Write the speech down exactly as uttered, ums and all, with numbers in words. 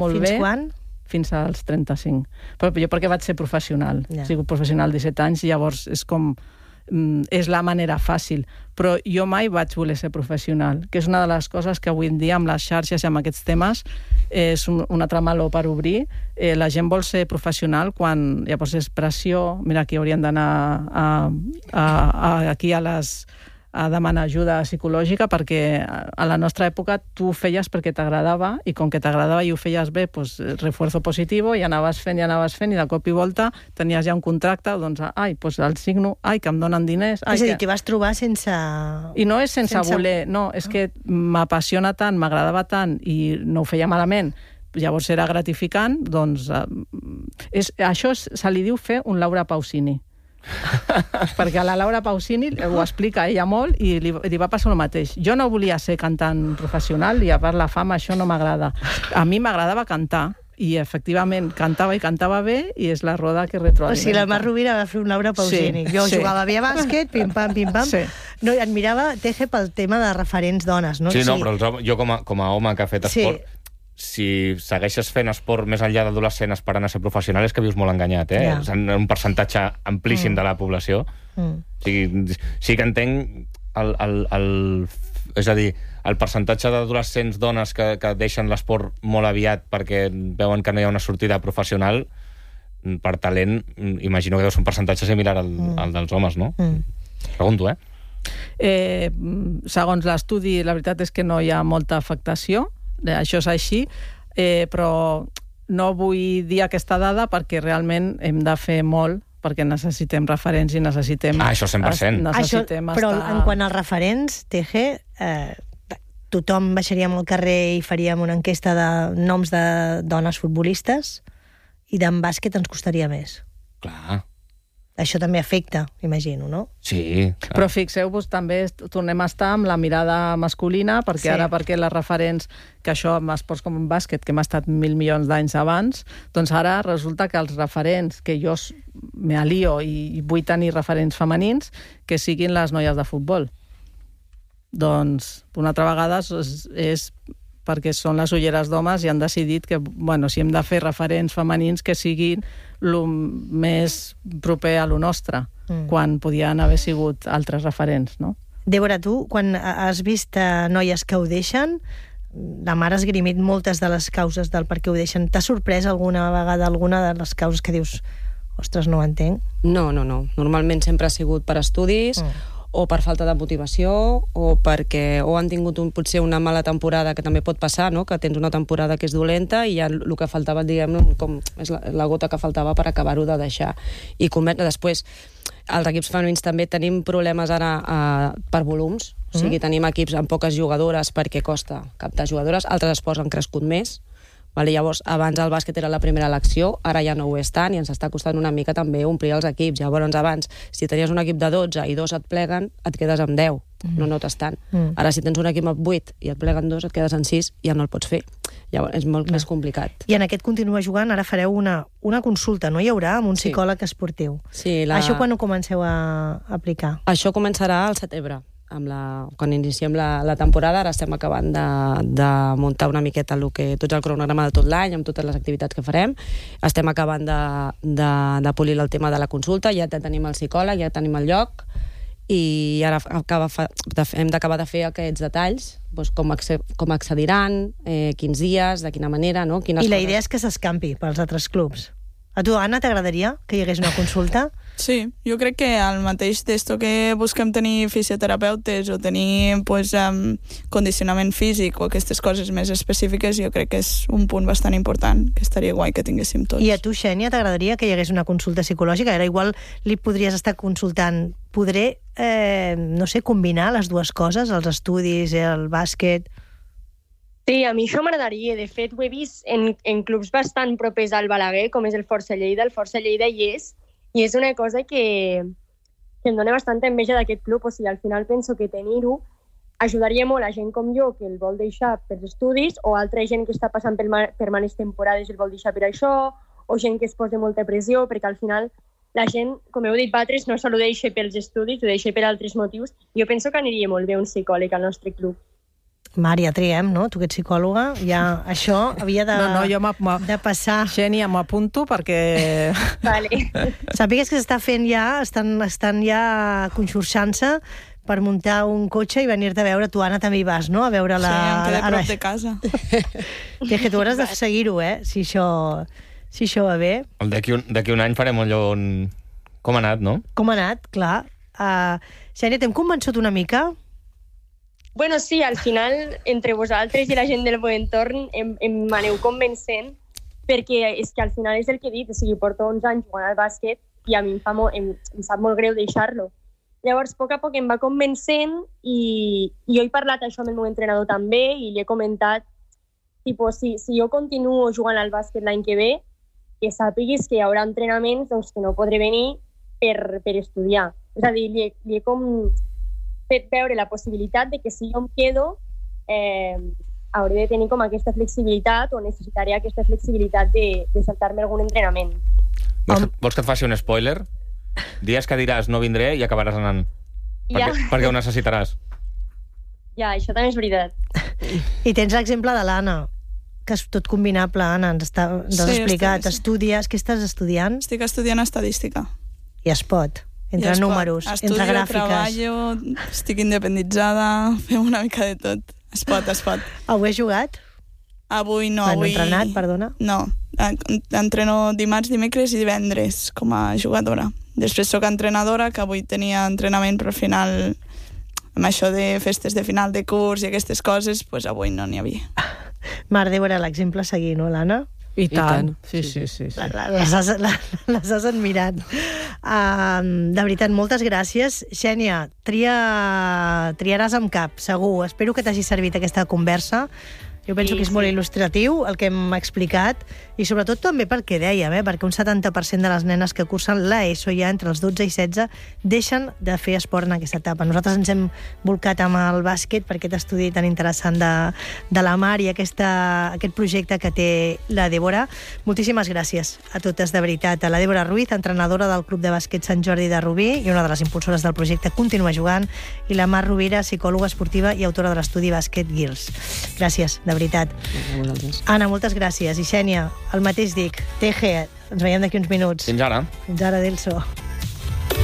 molt Fins bé. quan? Fins als trenta-cinc. Però jo perquè vaig ser professional. Ja. He sigut professional disset anys, llavors és com... és la manera fàcil, però jo mai vaig voler ser professional, que és una de les coses que avui en dia amb les xarxes i amb aquests temes és un, un altre meló per obrir. Eh, la gent vol ser professional quan llavors és pressió. Mira, aquí haurien d'anar a, a, a, aquí a les a demanar ajuda psicològica, perquè a la nostra època tu ho feies perquè t'agradava, i com que t'agradava i ho feies bé, pues, refuerzo positivo, i anaves fent i anaves fent, i de cop i volta tenies ja un contracte, doncs, ai, pues el signo, ai, que em donen diners... Ai, és a dir, que... t'hi vas trobar sense... I no és sense, sense... voler, no, és que m'apassiona tant, m'agradava tant, i no ho feia malament, llavors era gratificant, doncs... Eh, és, això se li diu fer un Laura Pausini. Perquè a la Laura Pausini ho explica ella molt i li, li va passar el mateix. Jo no volia ser cantant professional i a part la fama això no m'agrada. A mi m'agradava cantar i efectivament cantava i cantava bé i és la roda que retroalimenta. O sigui, la Mar Rovira va fer un Laura Pausini. Sí, jo sí. jugava bé a bàsquet, pim-pam, pim-pam. Sí. No, admirava Teje pel tema de referents dones, no? Sí, no, però els home, jo com a, com a home que ha fet Sí. esport, si segueixes fent esport més enllà d'adolescent esperant a ser professional és que vius molt enganyat, eh? Ja. És un percentatge amplíssim Mm. de la població. Mm. O sigui, sí que entenc el, el, el, és a dir, el percentatge d'adolescents dones que, que deixen l'esport molt aviat perquè veuen que no hi ha una sortida professional, per talent, imagino que deu ser un percentatge similar al, Mm. al dels homes, no? Mm. Pregunto, eh? Eh, segons l'estudi, la veritat és que no hi ha molta afectació, això és així, eh, però no vull dir aquesta dada perquè realment hem de fer molt, perquè necessitem referents i necessitem... Ah, això cent per cent. Necessitem això, però estar... en quant als referents, Teje, eh, tothom baixaríem al carrer i faríem una enquesta de noms de dones futbolistes i d'en bàsquet ens costaria més. Clar. Això també afecta, imagino, no? Sí. Clar. Però fixeu-vos, també tornem a estar amb la mirada masculina, perquè Sí. ara, perquè les referents, que això amb esports com un bàsquet, que hem estat mil milions d'anys abans, doncs ara resulta que els referents, que jo me alio i vull tenir referents femenins, que siguin les noies de futbol. Doncs, una altra vegada, és, és perquè són les ulleres d'homes i han decidit que, bueno, si hem de fer referents femenins, que siguin el més proper a lo nostre, mm. quan podien haver sigut altres referents, no? Débora, tu, quan has vist eh, noies que ho deixen, la Mar ha esgrimit moltes de les causes del per què ho deixen. T'ha sorprès alguna vegada alguna de les causes que dius, ostres, no ho entenc? No, no, no. Normalment sempre ha sigut per estudis, mm. o per falta de motivació, o perquè o han tingut un, potser una mala temporada, que també pot passar, no? Que tens una temporada que és dolenta i ja el que faltava, diguem, com és la, la gota que faltava per acabar-ho de deixar. I convertir després, els equips femenins també tenim problemes ara eh, per volums, o sigui, mm. tenim equips amb poques jugadores perquè costa captar jugadores, altres esports han crescut més. Vale, llavors, abans el bàsquet era la primera elecció, ara ja no ho és tant i ens està costant una mica també omplir els equips. Llavors, abans, si tenies un equip de dotze i dos et pleguen, et quedes amb deu, mm. no notes tant. Mm. Ara, si tens un equip amb vuit i et pleguen dos, et quedes en sis i ja no el pots fer. Llavors, és molt no. més complicat. I en aquest continua jugant, ara fareu una, una consulta, no hi haurà, amb un Sí. psicòleg esportiu. Sí, la... Això quan ho comenceu a aplicar? Això començarà al setembre. Amb la, quan iniciem la, la temporada, ara estem acabant de, de muntar una miqueta el que, tot el cronograma de tot l'any, amb totes les activitats que farem. Estem acabant de, de, de polir el tema de la consulta, ja tenim el psicòleg, ja tenim el lloc, i ara acaba, hem d'acabar de fer aquests detalls, doncs com, com accediran, eh, quins dies, de quina manera, no? Quines I la coses... idea és que s'escampi pels altres clubs. A tu, Anna, t'agradaria que hi hagués una consulta? Sí, jo crec que el mateix d'esto que busquem tenir fisioterapeutes o tenir pues, um, condicionament físic o aquestes coses més específiques, jo crec que és un punt bastant important, que estaria guai que tinguéssim tots. I a tu, Xènia, t'agradaria que hi hagués una consulta psicològica? Ara igual li podries estar consultant. Podré, eh, no sé, combinar les dues coses, els estudis, el bàsquet... Sí, a mi això m'agradaria. De fet, ho he vist en, en clubs bastant propers al Balaguer, com és el Força Lleida. El Força Lleida hi és, i és una cosa que, que em dona bastanta enveja d'aquest club. O sigui, al final penso que tenir-ho ajudaria molt a gent com jo, que el vol deixar pels estudis, o altra gent que està passant per, per males temporades i el vol deixar per això, o gent que es posa molta pressió, perquè al final la gent, com heu dit vosaltres, no se ho deixa pels estudis, ho deixa per altres motius. Jo penso que aniria molt bé un psicòleg al nostre club. Mar, ja triem, no? Tu que ets psicòloga, ja això havia de, No, no, jo m'ha- m'ha- de passar. Xènia, m'ho apunto perquè... Vale. Sàpigues que s'està fent ja, estan, estan ja conxorxant-se per muntar un cotxe i venir-te a veure. Tu, Anna, també hi vas, no? A veure la... Sí, em queda a la- prop de casa. Que, que tu hauràs de seguir-ho, eh? Si això, si això va bé. D'aquí un, d'aquí un any farem allò on... Com ha anat, no? Com ha anat, clar. Uh, Xènia, t'hem convençut una mica? Bueno, sí, al final, entre vosaltres i la gent del meu entorn, em, em m'aneu convencent, perquè és que al final és el que he dit, o sigui, porto onze anys jugant al bàsquet i a mi em, fa mo, em, em sap molt greu deixar-lo. Llavors, a poc a poc em va convencent i, i jo he parlat això amb el meu entrenador també i li he comentat, tipus, si, si jo continuo jugant al bàsquet l'any que ve, que sàpiguis que hi haurà entrenaments doncs, que no podré venir per, per estudiar. És a dir, li he, li he com fet veure la possibilitat de que si jo em quedo eh, hauré de tenir com aquesta flexibilitat o necessitaré aquesta flexibilitat de, de saltar-me algun entrenament. Vols, vols que et faci un spoiler? Dies que diràs no vindré i acabaràs anant. Ja. Perquè, perquè ho necessitaràs. Ja, això també és veritat. I tens l'exemple de l'Anna, que és tot combinable, Anna, ens, està, ens has Sí, explicat. estic- sí. Estudies, què estàs estudiant? Estic estudiant estadística. I es pot, entre I es pot. números, Estudio, entre gràfiques. treballo, estic independitzada, fem una mica de tot. Es pot, es pot. Avui has jugat? Avui no, Bueno, avui... entrenat, perdona. No, en- entreno dimarts, dimecres i divendres com a jugadora. Després sóc entrenadora, que avui tenia entrenament, però al final, amb això de festes de final de curs i aquestes coses, pues avui no n'hi havia. Mar, deu era l'exemple a seguir, no, l'Anna? I tant. tant. Sí, sí, sí. sí. La- la- Les has, la, les has admirat. Uh, de veritat, moltes gràcies. Xènia, tria, triaràs amb cap, segur. Espero que t'hagi servit aquesta conversa. Jo penso Sí, que és molt sí. il·lustratiu el que hem explicat i sobretot també pel que dèiem, eh? perquè un setanta per cent de les nenes que cursen l'ESO ja entre els dotze i setze deixen de fer esport en aquesta etapa. Nosaltres ens hem volcat amb el bàsquet per aquest estudi tan interessant de, de la Mar i aquesta, aquest projecte que té la Débora. Moltíssimes gràcies a totes, de veritat. A la Débora Ruiz, entrenadora del Club de Bàsquet Sant Jordi de Rubí i una de les impulsores del projecte Continua Jugant, i la Mar Rovira, psicòloga esportiva i autora de l'estudi Bàsquet Girls. Gràcies, de veritat. A vosaltres. Anna, moltes gràcies. I Xènia, el mateix dic. Teje, ens veiem d'aquí uns minuts. Fins ara. Fins ara, Delso.